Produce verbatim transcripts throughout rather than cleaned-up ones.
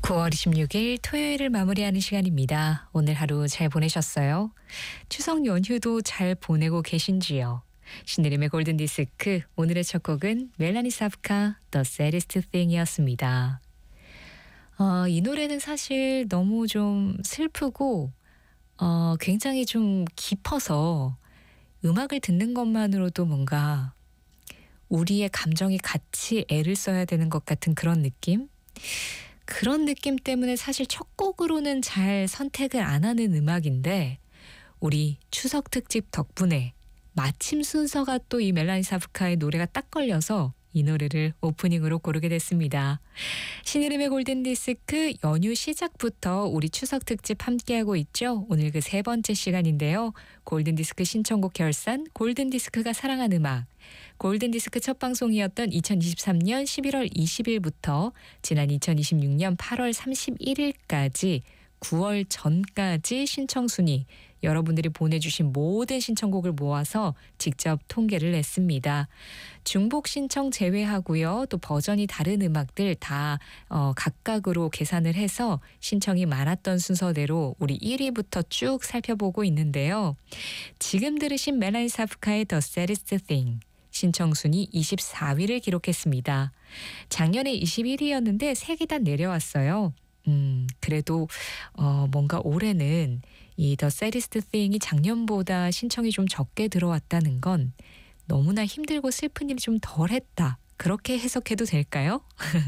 구월 이십육일 토요일을 마무리하는 시간입니다. 오늘 하루 잘 보내셨어요? 추석 연휴도 잘 보내고 계신지요? 신혜림의 골든디스크, 오늘의 첫 곡은 멜라니 사프카 The Saddest Thing이었습니다. 어, 이 노래는 사실 너무 좀 슬프고 어, 굉장히 좀 깊어서 음악을 듣는 것만으로도 뭔가 우리의 감정이 같이 애를 써야 되는 것 같은 그런 느낌? 그런 느낌 때문에 사실 첫 곡으로는 잘 선택을 안 하는 음악인데 우리 추석 특집 덕분에 마침 순서가 또 이 멜라니 사프카의 노래가 딱 걸려서 이 노래를 오프닝으로 고르게 됐습니다. 신혜림의 골든디스크 연휴 시작부터 우리 추석 특집 함께하고 있죠. 오늘 그 세 번째 시간인데요. 골든디스크 신청곡 결산, 골든디스크가 사랑한 음악. 골든디스크 첫 방송이었던 이천이십삼년 십일월 이십일부터 지난 이천이십육년 팔월 삼십일일까지 구월 전까지 신청순위, 여러분들이 보내주신 모든 신청곡을 모아서 직접 통계를 냈습니다. 중복 신청 제외하고요. 또 버전이 다른 음악들 다 어, 각각으로 계산을 해서 신청이 많았던 순서대로 우리 일 위부터 쭉 살펴보고 있는데요. 지금 들으신 멜라니 사프카의 The Saddest Thing. 신청순위 이십사위를 기록했습니다. 작년에 이십일위였는데 세 계단 내려왔어요. 음, 그래도 어, 뭔가 올해는 이 The Saddest Thing이 작년보다 신청이 좀 적게 들어왔다는 건 너무나 힘들고 슬픈 일이 좀 덜했다. 그렇게 해석해도 될까요?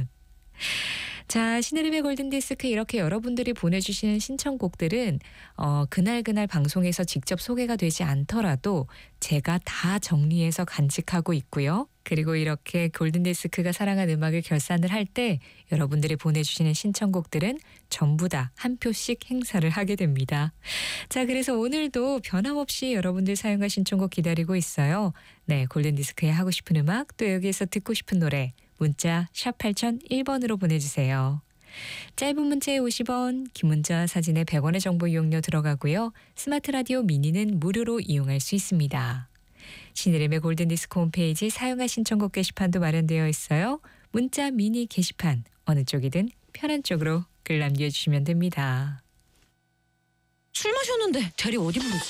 자, 신혜림의 골든디스크, 이렇게 여러분들이 보내주시는 신청곡들은 어, 그날그날 방송에서 직접 소개가 되지 않더라도 제가 다 정리해서 간직하고 있고요. 그리고 이렇게 골든디스크가 사랑한 음악을 결산을 할 때 여러분들이 보내주시는 신청곡들은 전부 다 한 표씩 행사를 하게 됩니다. 자, 그래서 오늘도 변함없이 여러분들 사용과 신청곡 기다리고 있어요. 네, 골든디스크에 하고 싶은 음악, 또 여기에서 듣고 싶은 노래 문자 샵 팔공공일번으로 보내주세요. 짧은 문자에 오십원, 긴 문자 사진에 백원의 정보 이용료 들어가고요. 스마트 라디오 미니는 무료로 이용할 수 있습니다. 신혜림의 골든디스크 홈페이지 사용하 신청곡 게시판도 마련되어 있어요. 문자 미니 게시판 어느 쪽이든 편한 쪽으로 글 남겨주시면 됩니다. 술 마셨는데 대리 어디 부르지?